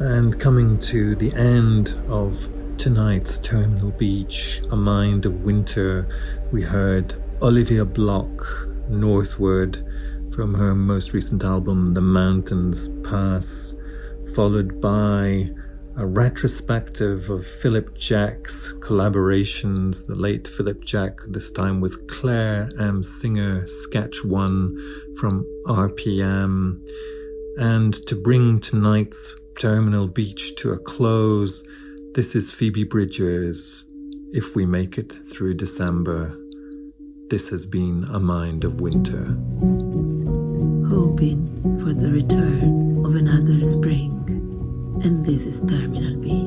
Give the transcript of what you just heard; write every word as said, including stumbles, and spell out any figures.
And coming to the end of tonight's Terminal Beach, A Mind of Winter, we heard Olivia Block, Northward, from her most recent album, The Mountains Pass, followed by a retrospective of Philip Jack's collaborations, the late Philip Jack, this time with Claire M. Singer, Sketch One from R P M. And to bring tonight's Terminal Beach to a close, this is Phoebe Bridgers, If We Make It Through December. This has been A Mind of Winter. Hoping for the return of another spring, and this is Terminal Beach.